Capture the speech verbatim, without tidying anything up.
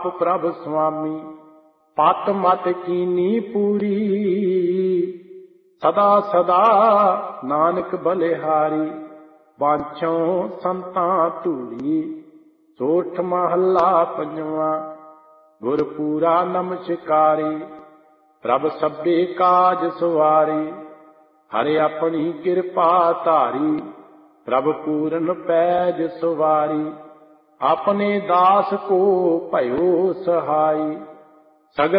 प्रभ स्वामी पत मत कीनी पूरी, सदा सदा नानक बलिहारी, बांछों संतां धूड़ी। सोठ महला पंजवा। गुरपूरा नमस्कारी, प्रभ सभे काज सवारी, हरे अपनी कृपा धारी, प्रभ पूरन पैज सवारी। अपने दास को भयो सहाई, सगल